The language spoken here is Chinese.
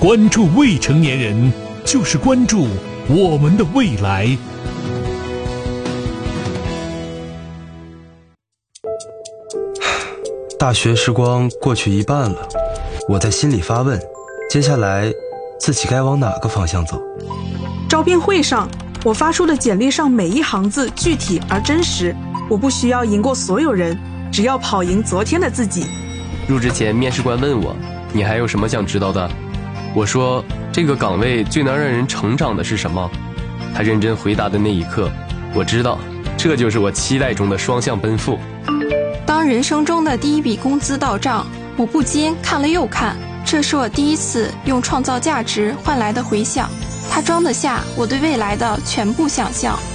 关注未成年人，就是关注我们的未来。 大学时光过去一半了，我在心里发问，接下来自己该往哪个方向走？ 招聘会上，我发出的简历上每一行字具体而真实，我不需要赢过所有人，只要跑赢昨天的自己。 入职前，面试官问我，你还有什么想知道的？我说，这个岗位最能让人成长的是什么？他认真回答的那一刻，我知道，这就是我期待中的双向奔赴。 当人生中的第一笔工资到账，我不禁看了又看，这是我第一次用创造价值换来的回响，它装得下我对未来的全部想象。